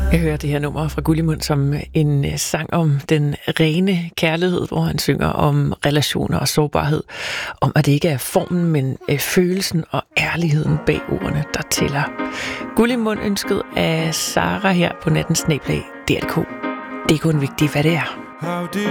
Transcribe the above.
Jeg hører det her nummer fra Gullimund som en sang om den rene kærlighed, hvor han synger om relationer og sårbarhed, om at det ikke er formen, men følelsen og ærligheden bag ordene, der tæller. Gullimund ønsket af Sara her på nattens snabel.dk. Det er kun vigtigt, hvad det er.